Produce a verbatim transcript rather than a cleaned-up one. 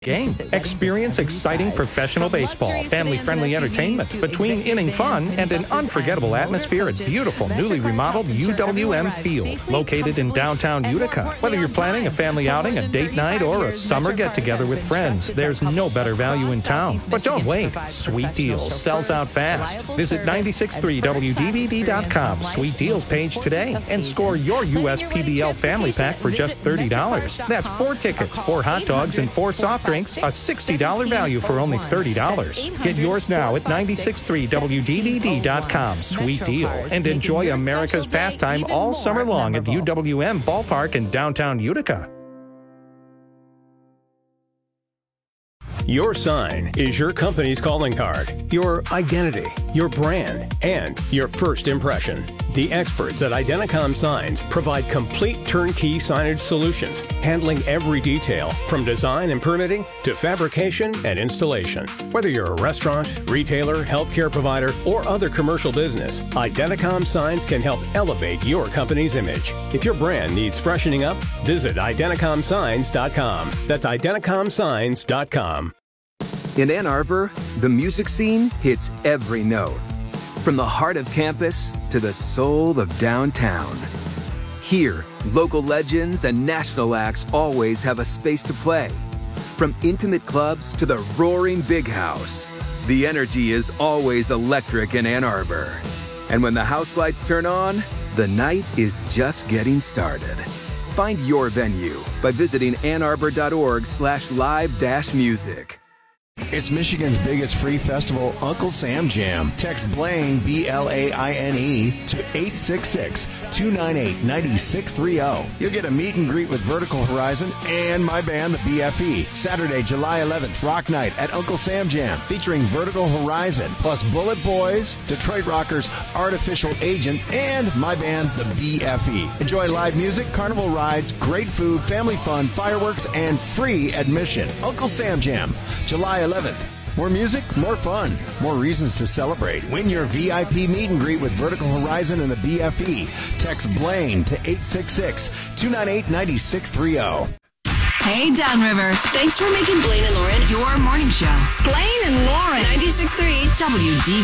Game. Experience exciting professional baseball, family-friendly entertainment, between-inning fun, and an unforgettable atmosphere at beautiful, newly remodeled U W M Field, located in downtown Utica. Whether you're planning a family outing, a date night, or a summer get-together with friends, there's no better value in town. But don't wait. Sweet Deals sells out fast. Visit nine six three W D V D dot com, Sweet Deals page today, and score your U S P B L family pack for just thirty dollars. That's four tickets, four hot dogs, and four soft drinks. A sixty dollars value for only thirty dollars. Get yours now at nine six three W D V D dot com. Sweet deal. And enjoy America's pastime all summer long at U W M Ballpark in downtown Utica. Your sign is your company's calling card, your identity, your brand, and your first impression. The experts at Identicom Signs provide complete turnkey signage solutions, handling every detail from design and permitting to fabrication and installation. Whether you're a restaurant, retailer, healthcare provider, or other commercial business, Identicom Signs can help elevate your company's image. If your brand needs freshening up, visit Identicom Signs dot com. That's Identicom Signs dot com. In Ann Arbor, the music scene hits every note. From the heart of campus to the soul of downtown. Here, local legends and national acts always have a space to play. From intimate clubs to the roaring big house, the energy is always electric in Ann Arbor. And when the house lights turn on, the night is just getting started. Find your venue by visiting ann arbor dot org slash live dash music. It's Michigan's biggest free festival, Uncle Sam Jam. Text Blaine, B L A I N E, to eight six six, two nine eight, nine six three zero. You'll get a meet and greet with Vertical Horizon and my band, the B F E. Saturday, July eleventh, Rock Night at Uncle Sam Jam, featuring Vertical Horizon, plus Bullet Boys, Detroit Rockers, Artificial Agent, and my band, the B F E. Enjoy live music, carnival rides, great food, family fun, fireworks, and free admission. Uncle Sam Jam, July eleventh. More music, more fun, more reasons to celebrate. Win your V I P meet and greet with Vertical Horizon and the B F E. Text Blaine to eight six six, two nine eight, nine six three zero. Hey, Downriver. Thanks for making Blaine and Lauren your morning show. Blaine and Lauren. ninety-six point three W D V D.